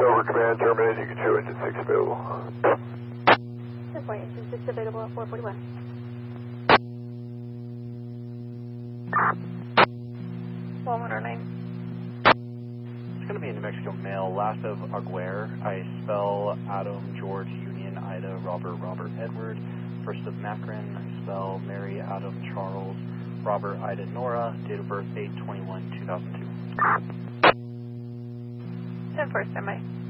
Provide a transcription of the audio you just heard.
over, command terminated. You can show engine 6 available. 10-4, engine 6 available at 441. It's going to be a New Mexico male, last of Aguirre. I spell Adam, George, Union, Ida, Robert, Edward. First of Macron, I spell Mary, Adam, Charles, Robert, Ida, Nora. Date of birth 8/21/2002. 10-4, standby.